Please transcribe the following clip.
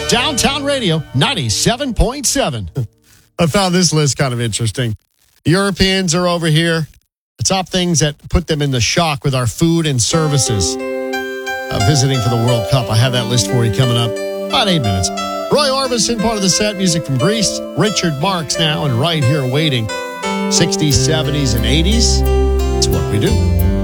Downtown Radio 97.7. I found this list kind of interesting. Europeans are over here. The top things that put them in the shock with our food and services. Visiting for the World Cup. I have that list for you coming up about 8 minutes. Roy Orbison, part of the set, music from Greece. Richard Marx now and Right Here Waiting. 60s, 70s, and 80s. It's what we do.